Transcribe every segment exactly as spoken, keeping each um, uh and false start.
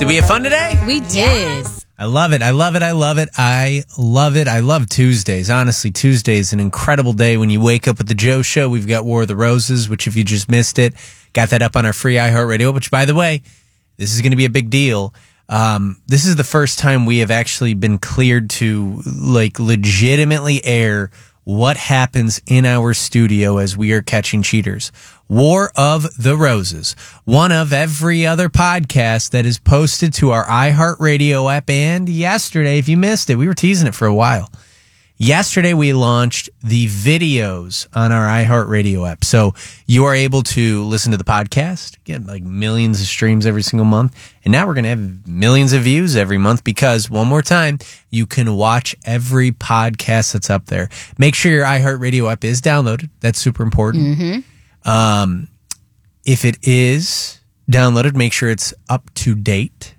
Did we have fun today? We did. I love it. I love it. I love it. I love it. I love Tuesdays. Honestly, Tuesday is an incredible day when you wake up with the Joe Show. We've got War of the Roses, which if you just missed it, got that up on our free iHeartRadio, which, by the way, this is going to be a big deal. Um, this is the first time we have actually been cleared to like legitimately air what happens in our studio as we are catching cheaters. War of the Roses, one of every other podcast that is posted to our iHeartRadio app. And yesterday, if you missed it, we were teasing it for a while. Yesterday, we launched the videos on our iHeartRadio app. So you are able to listen to the podcast, get like millions of streams every single month. And now we're going to have millions of views every month because, one more time, you can watch every podcast that's up there. Make sure your iHeartRadio app is downloaded. That's super important. Mm-hmm. Um, if it is downloaded, make sure it's up to date.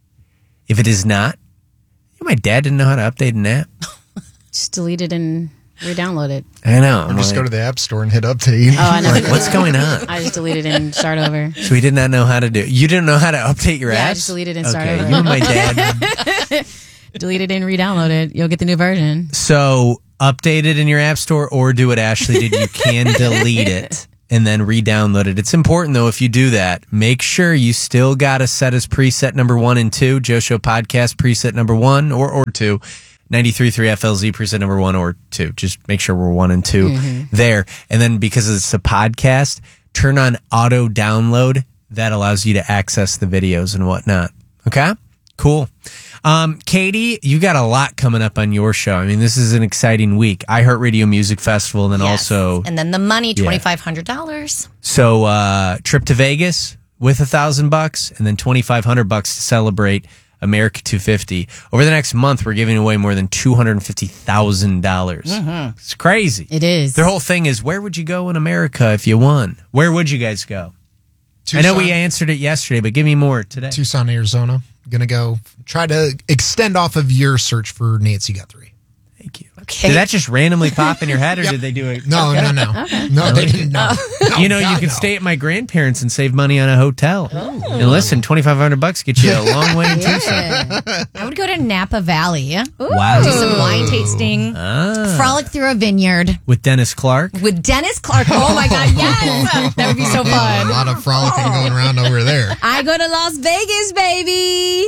If it is not, my dad didn't know how to update an app. Just delete it and re-download it. I know. Or just like, go to the App Store and hit update. Oh, I know. like, what's going on? I just deleted it and start over. So he did not know how to do it. You didn't know how to update your Yeah, apps? I just deleted it and start okay, over. you and my dad. Delete it and re-download it. You'll get the new version. So update it in your app store or do what Ashley did. You can delete it and then re-download it. It's important, though, if you do that, make sure you still got to set as preset number one and two. Joe Show Podcast preset number one or, or two. ninety-three point three F L Z preset number one or two. Just make sure we're one and two mm-hmm. there. And then because it's a podcast, turn on auto download. That allows you to access the videos and whatnot. Okay? Cool. Um, Katie, you got a lot coming up on your show. I mean, this is an exciting week. iHeartRadio Music Festival, and then yes. also... And then the money, twenty-five hundred dollars. Yeah. So, uh, trip to Vegas with a thousand bucks, and then twenty-five hundred bucks to celebrate America two fifty. Over the next month, we're giving away more than two hundred fifty thousand dollars. Mm-hmm. It's crazy. It is. Their whole thing is, where would you go in America if you won? Where would you guys go? Tucson, I know we answered it yesterday, but give me more today. Tucson, Arizona. Gonna go try to extend off of your search for Nancy Guthrie. Thank you. Okay. Did that just randomly pop in your head, or yep. did they do it? No, no, no. Okay. No, they didn't. No. no. You know, God, you could no. stay at my grandparents and save money on a hotel. Oh. And listen, twenty-five hundred bucks get you a long way in Tucson. I would go to Napa Valley. Ooh. Wow. Do some wine tasting. Ah. Frolic through a vineyard. With Dennis Clark? With Dennis Clark. Oh, my God, yes. That would be so fun. A lot of frolicking going around over there. I go to Las Vegas, baby.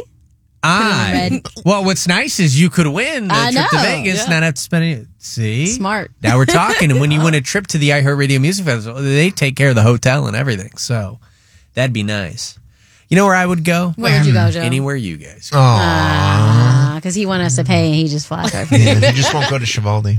I. Well, what's nice is you could win the I trip to know. Vegas, Yeah. not have to spend it. See? Smart. Now we're talking. And when you win a trip to the iHeartRadio Music Festival, they take care of the hotel and everything. So that'd be nice. You know where I would go? Where would you go, Joe? Anywhere you guys go. Aww. Because he wanted us to pay and he just flies. Yeah, you just won't go to Chivaldi.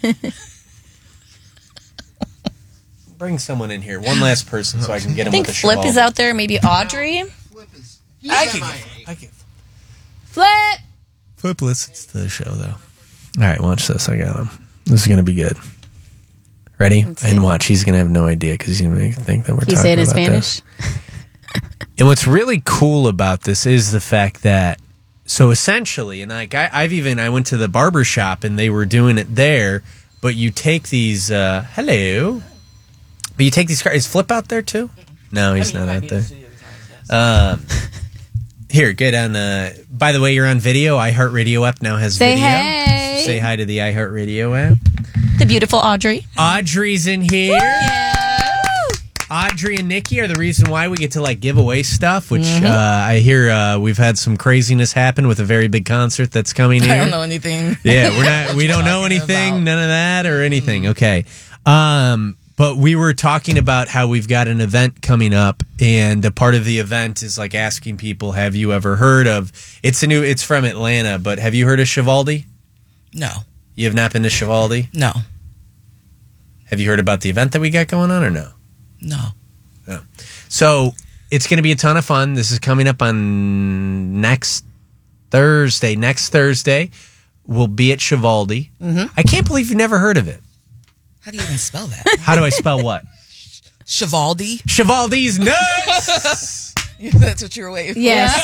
Bring someone in here. One last person so I can get him I think with the Flip Chivaldi. is out there. Maybe Audrey. I can, I can. Flip! Flip listens to the show, though. All right, watch this. I got him. This is going to be good. Ready? And watch. He's going to have no idea because he's going to think that we're Can you talking say it in about Spanish? this. And what's really cool about this is the fact that, so essentially, and like I, I've even, I went to the barber shop and they were doing it there, but you take these, uh, hello, but you take these cards. Is Flip out there too? No, he's not out there. Um, here, get on. Uh, by the way, you're on video. iHeartRadio app now has Say video. hey. Say hi to the iHeartRadio app. The beautiful Audrey. Audrey's in here. Audrey and Nikki are the reason why we get to like give away stuff, which mm-hmm. uh, I hear uh, we've had some craziness happen with a very big concert that's coming here. I don't know anything. Yeah, we're not. We don't know anything. About. None of that or anything. Okay. Um, But we were talking about how we've got an event coming up, and a part of the event is like asking people, have you ever heard of, it's a new, it's from Atlanta, but have you heard of Chivaldi? No. You have not been to Chivaldi? No. Have you heard about the event that we got going on or no? No. No. So it's going to be a ton of fun. This is coming up on next Thursday. Next Thursday, we'll be at Chivaldi. Mm-hmm. I can't believe you've never heard of it. How do you even spell that? How do I spell what? Chivaldi? Chivaldi's nuts! That's what you were waiting for. Yes.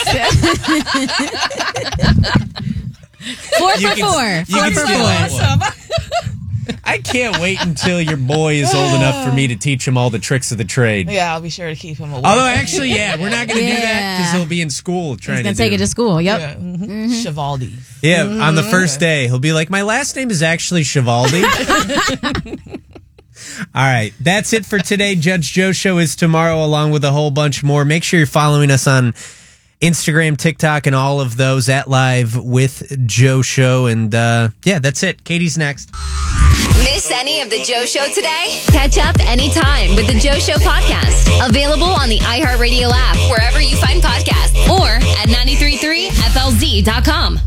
four You for can- four. you Four can for steal four. that one. I can't wait until your boy is old enough for me to teach him all the tricks of the trade. Yeah, I'll be sure to keep him away. Although, actually, yeah, we're not going to do that Yeah. because he'll be in school trying He's to gonna take do it to school. Yep. Yeah. Mm-hmm. Shivaldi. Yeah, on the first day, he'll be like, my last name is actually Shivaldi. All right, that's it for today. Judge Joe Show is tomorrow, along with a whole bunch more. Make sure you're following us on Instagram, TikTok, and all of those at Live with Joe Show. And uh, yeah, that's it. Katie's next. Miss any of the Joe Show today? Catch up anytime with the Joe Show podcast. Available on the iHeartRadio app, wherever you find podcasts, or at ninety-three point three F L Z dot com.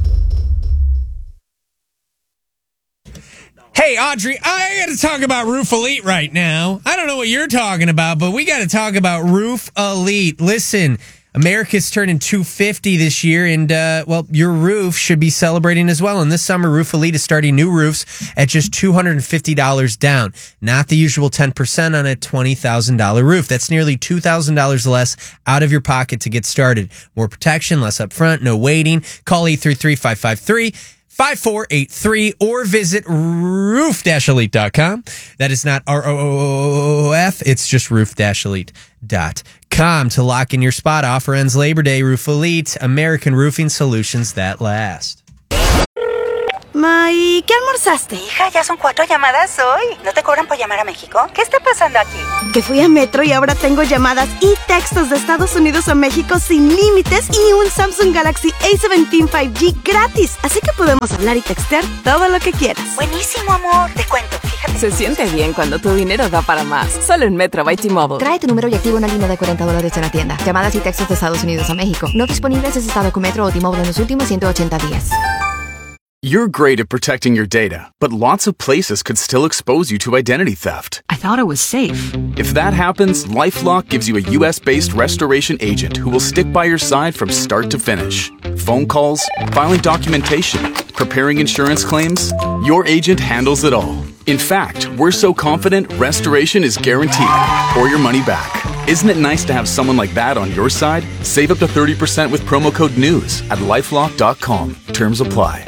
Hey, Audrey, I got to talk about Roof Elite right now. I don't know what you're talking about, but we got to talk about Roof Elite. Listen, America's turning two fifty this year, and, uh, well, your roof should be celebrating as well. And this summer, Roof Elite is starting new roofs at just two hundred fifty dollars down, not the usual ten percent on a twenty thousand dollars roof. That's nearly two thousand dollars less out of your pocket to get started. More protection, less upfront, no waiting. Call eight three three, five five three, five four eight three or visit roof dash elite dot com. That is not R O O F, it's just roof dash elite dot com to lock in your spot. Offer ends Labor Day. Roof Elite, American roofing solutions that last. Ma, ¿y qué almorzaste? Hija, ya son cuatro llamadas hoy. ¿No te cobran por llamar a México? ¿Qué está pasando aquí? Que fui a Metro y ahora tengo llamadas y textos de Estados Unidos a México sin límites y un Samsung Galaxy A diecisiete cinco G gratis. Así que podemos hablar y textear todo lo que quieras. Buenísimo, amor. Te cuento, fíjate. Se siente bien cuando tu dinero da para más. Solo en Metro by T-Mobile. Trae tu número y activa una línea de cuarenta dólares en la tienda. Llamadas y textos de Estados Unidos a México. No disponibles en estado con Metro o T-Mobile en los últimos ciento ochenta días. You're great at protecting your data, but lots of places could still expose you to identity theft. I thought it was safe. If that happens, LifeLock gives you a U S-based restoration agent who will stick by your side from start to finish. Phone calls, filing documentation, preparing insurance claims, your agent handles it all. In fact, we're so confident restoration is guaranteed or your money back. Isn't it nice to have someone like that on your side? Save up to thirty percent with promo code NEWS at lifelock dot com. Terms apply.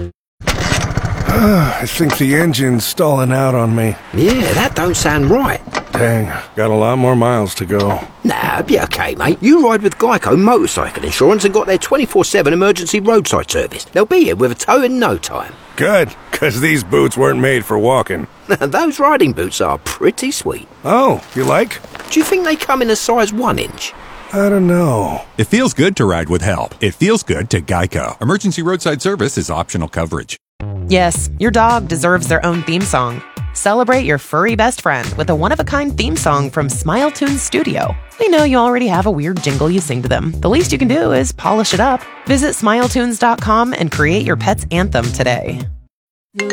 I think the engine's stalling out on me. Yeah, that don't sound right. Dang, got a lot more miles to go. Nah, be okay, mate. You ride with Geico Motorcycle Insurance and got their twenty-four seven emergency roadside service. They'll be here with a tow in no time. Good, because these boots weren't made for walking. Those riding boots are pretty sweet. Oh, you like? Do you think they come in a size one inch? I don't know. It feels good to ride with help. It feels good to Geico. Emergency roadside service is optional coverage. Yes, your dog deserves their own theme song. Celebrate your furry best friend with a one-of-a-kind theme song from Smile Tunes Studio. We know you already have a weird jingle you sing to them. The least you can do is polish it up. Visit smile tunes dot com and create your pet's anthem today. What's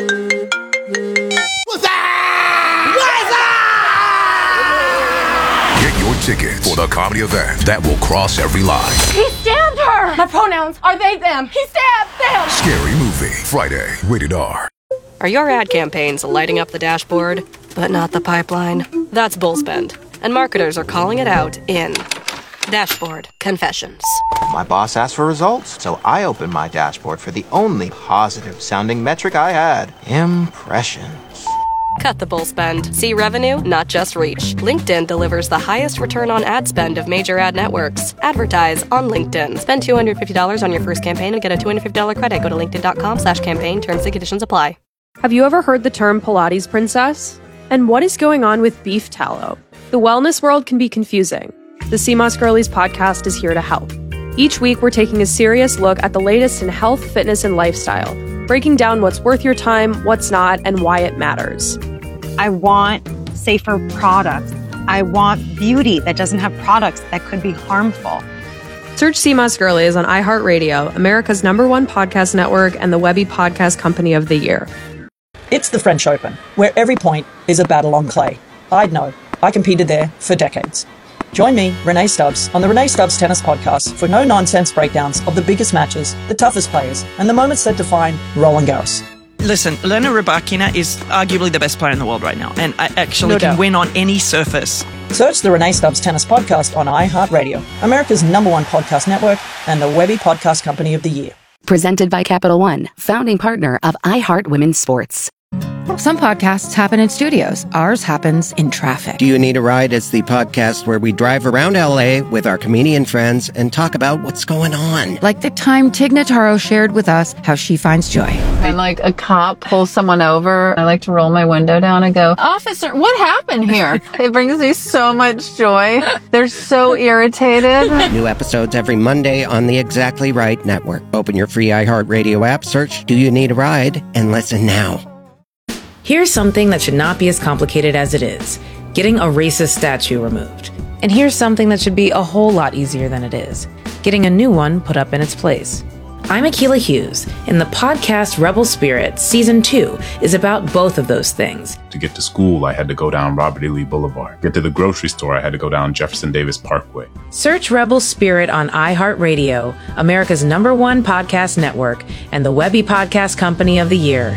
that? What is that? Get your tickets for the comedy event that will cross every line. He stabbed her! My pronouns are they, them. He stabbed them! Scary Movie, Friday, rated R. Are your ad campaigns lighting up the dashboard, but not the pipeline? That's Bullspend, and marketers are calling it out in Dashboard Confessions. My boss asked for results, so I opened my dashboard for the only positive-sounding metric I had, impressions. Cut the bull spend. See revenue, not just reach. LinkedIn delivers the highest return on ad spend of major ad networks. Advertise on LinkedIn. Spend two hundred fifty dollars on your first campaign and get a two hundred fifty dollars credit. Go to linkedin.com slash campaign. Terms and conditions apply. Have you ever heard the term Pilates princess? And what is going on with beef tallow? The wellness world can be confusing. The C M O S Girlies podcast is here to help. Each week, we're taking a serious look at the latest in health, fitness, and lifestyle, breaking down what's worth your time, what's not, and why it matters. I want safer products. I want beauty that doesn't have products that could be harmful. Search C M O S Girlies on iHeartRadio, America's number one podcast network, and the Webby Podcast Company of the Year. It's the French Open, where every point is a battle on clay. I'd know. I competed there for decades. Join me, Renee Stubbs, on the Renee Stubbs Tennis Podcast for no-nonsense breakdowns of the biggest matches, the toughest players, and the moments that define Roland Garros. Listen, Elena Rybakina is arguably the best player in the world right now, and I actually No can doubt. win on any surface. Search the Renee Stubbs Tennis Podcast on iHeartRadio, America's number one podcast network, and the Webby Podcast Company of the Year. Presented by Capital One, founding partner of iHeart Women's Sports. Some podcasts happen in studios. Ours happens in traffic. Do You Need a Ride is the podcast where we drive around L A with our comedian friends and talk about what's going on. Like the time Tig Notaro shared with us how she finds joy. When like a cop pulls someone over, I like to roll my window down and go, "Officer, what happened here?" It brings me so much joy. They're so irritated. New episodes every Monday on the Exactly Right Network. Open your free iHeartRadio app, search Do You Need a Ride, and listen now. Here's something that should not be as complicated as it is. Getting a racist statue removed. And here's something that should be a whole lot easier than it is. Getting a new one put up in its place. I'm Akilah Hughes, and the podcast Rebel Spirit Season two is about both of those things. To get to school, I had to go down Robert E. Lee Boulevard. Get to the grocery store, I had to go down Jefferson Davis Parkway. Search Rebel Spirit on iHeartRadio, America's number one podcast network, and the Webby Podcast Company of the Year.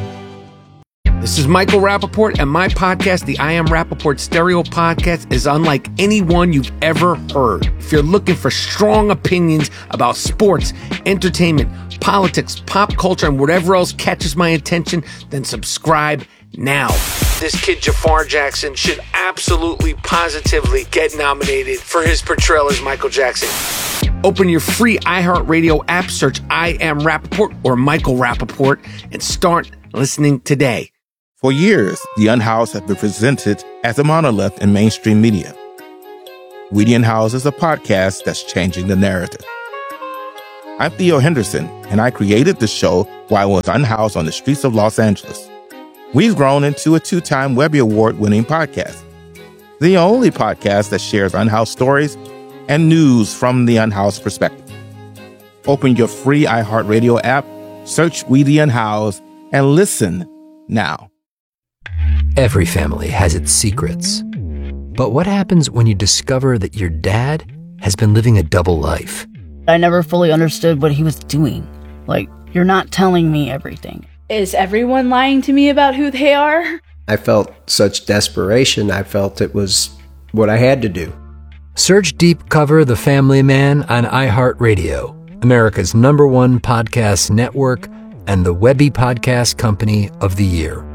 This is Michael Rappaport, and my podcast, the I Am Rappaport Stereo Podcast, is unlike any one you've ever heard. If you're looking for strong opinions about sports, entertainment, politics, pop culture, and whatever else catches my attention, then subscribe now. This kid, Jafar Jackson, should absolutely, positively get nominated for his portrayal as Michael Jackson. Open your free iHeartRadio app, search I Am Rappaport or Michael Rappaport, and start listening today. For years, The Unhoused has been presented as a monolith in mainstream media. We the Unhoused is a podcast that's changing the narrative. I'm Theo Henderson, and I created the show while I was unhoused on the streets of Los Angeles. We've grown into a two-time Webby Award-winning podcast, the only podcast that shares unhoused stories and news from the unhoused perspective. Open your free iHeartRadio app, search We the Unhoused, and listen now. Every family has its secrets. But what happens when you discover that your dad has been living a double life? I never fully understood what he was doing. Like, you're not telling me everything. Is everyone lying to me about who they are? I felt such desperation. I felt it was what I had to do. Search Deep Cover The Family Man on iHeartRadio, America's number one podcast network and the Webby Podcast Company of the Year.